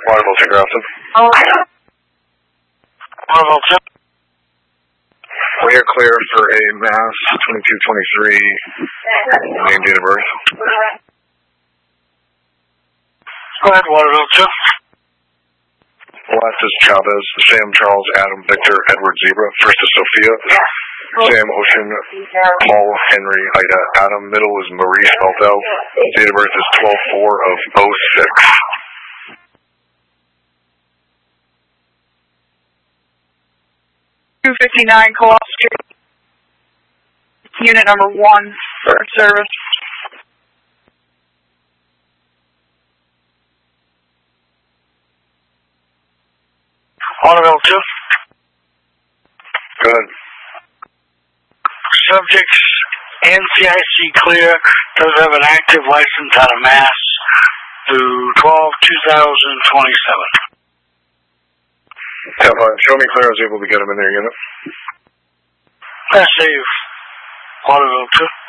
Waterville, take her Austin. Waterville, check. We are clear for a mass 2223 name, date of birth. Go ahead, Waterville, check. Last is Chavez, Sam, Charles, Adam, Victor, Edward, Zebra. First is Sophia. Sam, Ocean, Paul, Henry, Ida, Adam. Middle is Marie, spelled out. Date of birth is 12/4 of 06. .259 Co-op Street. Unit number 1 for service. Waterville, check. Good. Subject's NCIC clear, does have an active license out of Mass through 12/2027. Show me clear. I was able to get him in their unit. Pass save. Waterville, check.